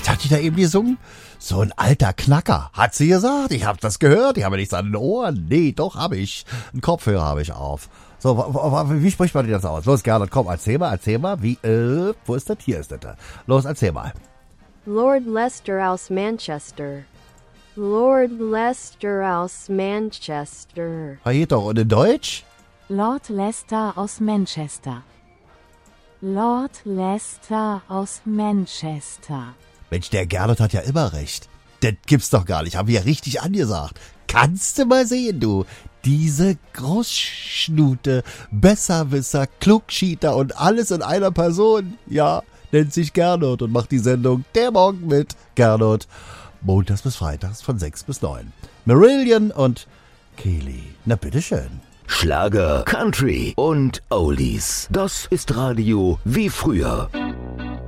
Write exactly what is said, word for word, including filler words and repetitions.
Was hat die da eben gesungen? So ein alter Knacker, hat sie gesagt. Ich hab das gehört, ich habe nichts an den Ohren. Nee, doch, hab ich. Einen Kopfhörer habe ich auf. So, w- w- wie spricht man das aus? Los, Gernot, komm, erzähl mal, erzähl mal. Wie, äh, wo ist das? Hier ist das. Los, erzähl mal. Lord Leicester aus Manchester. Lord Leicester aus Manchester. Ah, geht doch. Und in Deutsch? Lord Leicester aus Manchester. Lord Leicester aus Manchester. Mensch, der Gernot hat ja immer recht. Das gibt's doch gar nicht. Haben wir ja richtig angesagt. Kannst du mal sehen, du. Diese Großschnute, Besserwisser, Klugschieter und alles in einer Person. Ja, nennt sich Gernot und macht die Sendung Der Morgen mit Gernot. Montags bis Freitags von sechs bis neun. Marillion und Keely. Na bitteschön. Schlager, Country und Oldies. Das ist Radio wie früher.